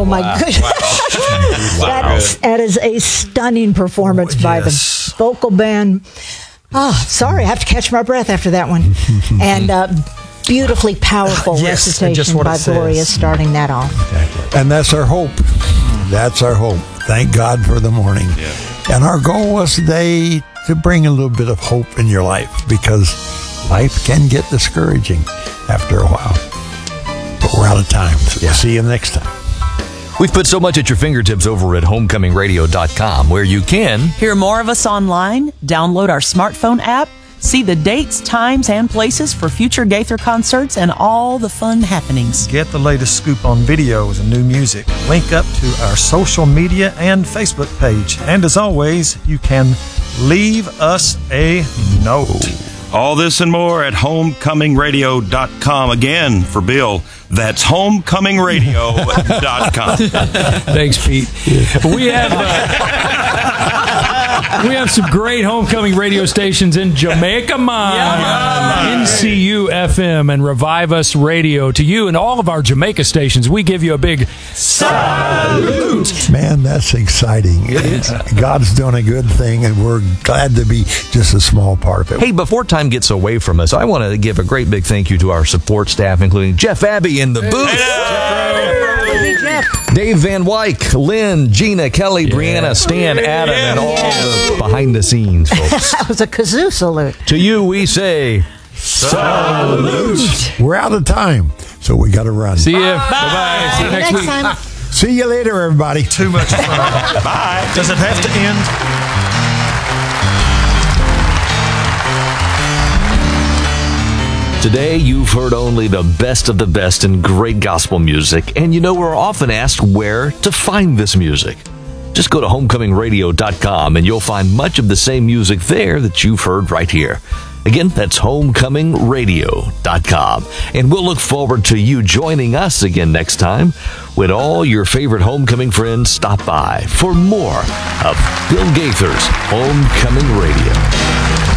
Oh, my goodness. Wow. That is a stunning performance by the vocal band. Oh, sorry, I have to catch my breath after that one. And beautifully powerful recitation by Gloria starting that off. Exactly. And that's our hope. That's our hope. Thank God for the morning. Yeah. And our goal was today to bring a little bit of hope in your life, because life can get discouraging after a while. But we're out of time. So we'll see you next time. We've put so much at your fingertips over at homecomingradio.com, where you can hear more of us online, download our smartphone app, see the dates, times, and places for future Gaither concerts, and all the fun happenings. Get the latest scoop on videos and new music. Link up to our social media and Facebook page. And as always, you can leave us a note. All this and more at homecomingradio.com. Again, for Bill, that's homecomingradio.com. Thanks, Pete. We have some great homecoming radio stations in Jamaica, NCU FM and Revive Us Radio. To you and all of our Jamaica stations, we give you a big salute. Man, that's exciting. It is. God's doing a good thing, and we're glad to be just a small part of it. Hey, before time gets away from us, I want to give a great big thank you to our support staff, including Jeff Abbey in the booth. Hey, Jeff. Dave Van Wyck, Lynn, Gina, Kelly, Brianna, Stan, Adam, and all the behind the scenes folks. That was a kazoo salute. To you, we say salute. We're out of time, so we got to run. See you. Bye-bye. See you next week. Time. See you later, everybody. Too much fun. Bye. Does it have to end? Today, you've heard only the best of the best in great gospel music, and you know we're often asked where to find this music. Just go to homecomingradio.com and you'll find much of the same music there that you've heard right here. Again, that's homecomingradio.com. And we'll look forward to you joining us again next time when all your favorite homecoming friends stop by for more of Bill Gaither's Homecoming Radio.